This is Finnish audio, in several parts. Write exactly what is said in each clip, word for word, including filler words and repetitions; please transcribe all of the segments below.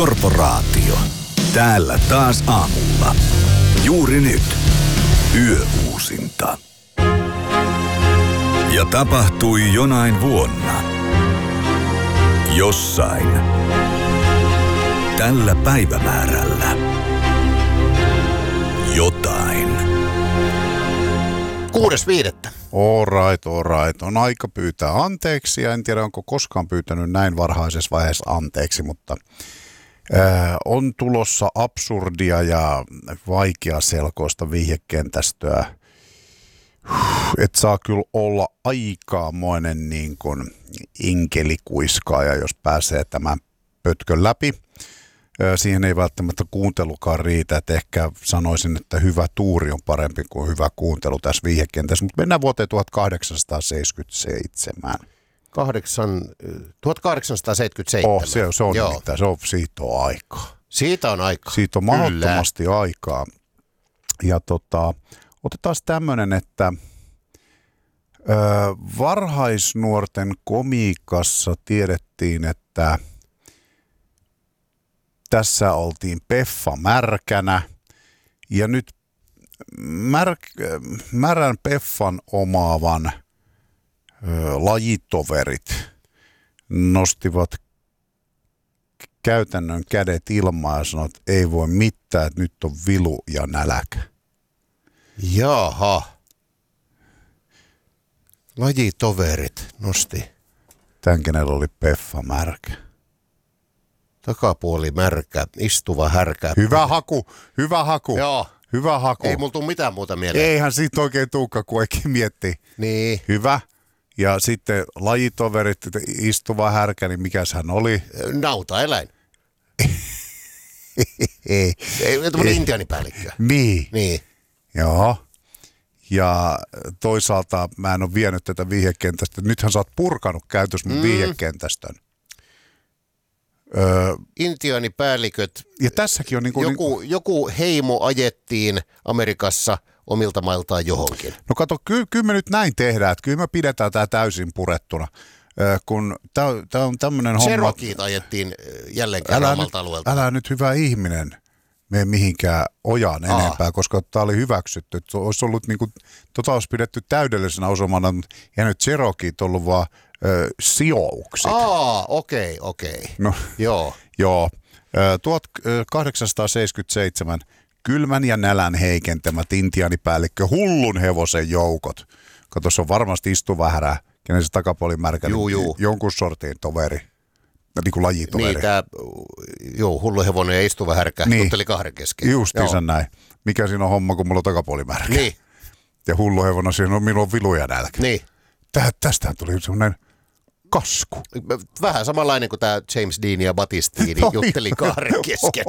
Korporaatio. Täällä taas aamulla. Juuri nyt. Yöuusinta. Ja tapahtui jonain vuonna. Jossain. Tällä päivämäärällä. Jotain. Kuudes viidettä. All right, all right. On aika pyytää anteeksi ja en tiedä onko koskaan pyytänyt näin varhaisessa vaiheessa anteeksi, mutta ää, on tulossa absurdia ja vaikeaselkoista vihjekentästöä. Et saa kyllä olla aikamoinen niin kuin inkelikuiskaaja, jos pääsee tämän pötkön läpi. Siihen ei välttämättä kuuntelukaan riitä, että ehkä sanoisin, että hyvä tuuri on parempi kuin hyvä kuuntelu tässä viihekentässä, mutta mennään vuoteen tuhatkahdeksansataaseitsemänkymmentäseitsemän. Kahdeksan, tuhatkahdeksansataaseitsemänkymmentäseitsemän. Oh, se, se on nimittäin, se on, siitä on aikaa. Siitä on aikaa. Siitä on mahdottomasti Kyllä. aikaa. Ja tota, otetaan tämmöinen, että ö, varhaisnuorten komiikassa tiedettiin, että tässä oltiin Peffa märkänä ja nyt mär, märän Peffan omaavan ö, lajitoverit nostivat käytännön kädet ilmaan ja sanoivat, että ei voi mitään, että nyt on vilu ja nälkä. Jaha. Lajitoverit nosti. Tän kenellä oli Peffa märkä. Takapuoli märkä, istuva härkä. Hyvä haku, hyvä haku. Joo. Hyvä haku. Ei mulla tule mitään muuta mieleen. Eihän siitä oikein tulekaan, kun oikein miettii. Niin. Hyvä. Ja sitten lajitoverit, istuva härkä, niin mikäs hän oli? Nautaeläin. Ei. Ei, tämmöinen intiaanipäällikkö. Niin. Niin. Joo. Ja toisaalta mä en ole vienyt tätä vihjekentästä. Nythän sä oot purkanut käytös mun mm. vihjekentästön. Öö, Intiaanipäälliköt. Ja tässäkin on niin kuin joku, niin... joku heimo ajettiin Amerikassa omilta mailtaan johonkin. No kato, kyllä, kyllä me nyt näin tehdään, että kyllä me pidetään tämä täysin purettuna. Öö, kun tämä on tämmöinen homma... Cherokeet ajettiin jälleen kerran omalta alueelta. Älä nyt hyvä ihminen mene mihinkään ojaan Aa. enempää, koska tämä oli hyväksytty. Olisi ollut niin kuin, tota olisi pidetty täydellisenä osumana, ja nyt Cherokeet ollut vaan ö, sijoukset. Aa, okei, okay, okei. Okay. No, joo. Joo. tuhatkahdeksansataaseitsemänkymmentäseitsemän kylmän ja nälän heikentämät intiaanipäällikkö hullun hevosen joukot. Kato, se on varmasti istuva härä, kenen se takapuoli märkä. Juu, juu. Jonkun sortin toveri. Niin kuin lajitoveri. Niin, tämä, joo, hullu hevonen ja istuva härkä niin. Jutteli kahden kesken. Justiinsa näin. Mikä siinä on homma, kun mulla on takapuoli märkä? Niin. Ja hullu hevonen, siinä on minulla vilu ja nälkä. Niin. Tää, tästähän tuli semmoinen kasku. Vähän samanlainen kuin tämä James Dean ja Batistini no, jutteli kahden kesken.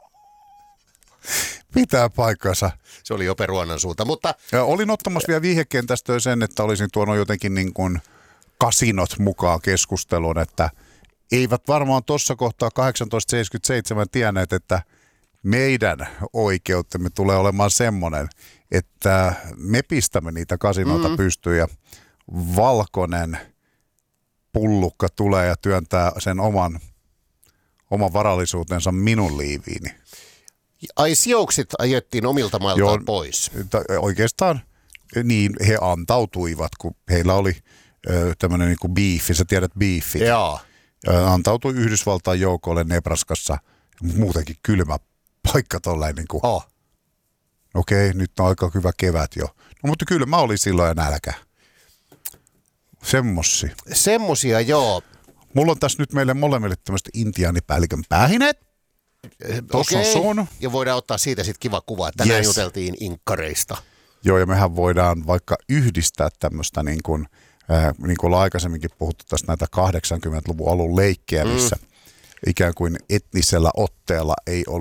Pitää paikkansa. Se oli jo peruannan suunta, mutta... Ja olin ottamassa vielä vihjekentästä sen, että olisin tuonut jotenkin niin kuin kasinot mukaan keskusteluun, että eivät varmaan tuossa kohtaa tuhatkahdeksansataaseitsemänkymmentäseitsemän tienneet, että meidän oikeutemme tulee olemaan semmoinen, että me pistämme niitä kasinoita mm-hmm. pystyyn ja valkoinen pullukka tulee ja työntää sen oman, oman varallisuutensa minun liiviini. Ai sijoukset ajettiin omilta mailtaan Joo, pois? Oikeastaan niin he antautuivat, kun heillä oli ö, tämmöinen niin kuin biifi, sä tiedät biifit. Joo. Antautui Yhdysvaltain joukolle Nebraskassa, muutenkin kylmä paikka tollain niin kuin. Oh. Okei, okay, nyt on aika hyvä kevät jo. No, mutta kyllä mä olin silloin ja nälkä. Semmosia. Semmosia, joo. Mulla on tässä nyt meille molemmille tämmöistä intiaanipäällikön päähineet. Tuossa okay. on sun. Ja voidaan ottaa siitä sitten kiva kuva, että tänään yes. juteltiin inkkareista. Joo, ja mehän voidaan vaikka yhdistää tämmöistä, niin kuin, äh, niin kuin ollaan aikaisemminkin puhuttu tästä näitä kahdeksankymmentäluvun alun leikkejä, missä mm. ikään kuin etnisellä otteella ei ollut